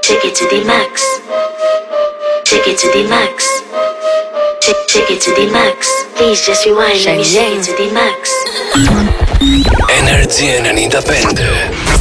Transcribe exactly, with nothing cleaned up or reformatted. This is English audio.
Take it to the max. Take it to the max. Take, take it to the max. Please just rewind. Let me take it to the max. Energy ενενήντα πέντε.